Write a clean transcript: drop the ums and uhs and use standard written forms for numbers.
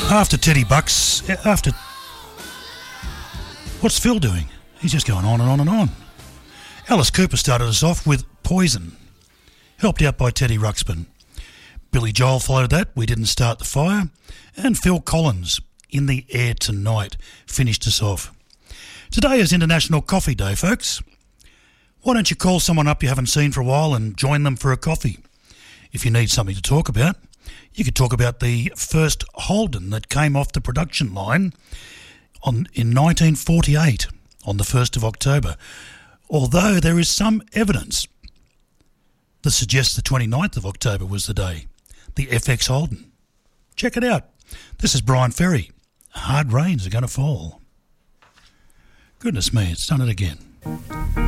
After Teddy Bucks, after... What's Phil doing? He's just going on and on and on. Alice Cooper started us off with Poison, helped out by Teddy Ruxpin. Billy Joel followed that, We Didn't Start the Fire, and Phil Collins, In the Air Tonight, finished us off. Today is International Coffee Day, folks. Why don't you call someone up you haven't seen for a while and join them for a coffee? If you need something to talk about, you could talk about the first Holden that came off the production line in 1948 on the 1st of October, although there is some evidence that suggests the 29th of October was the day, the FX Holden. Check it out. This is Brian Ferry. Hard rains are going to fall. Goodness me, it's done it again.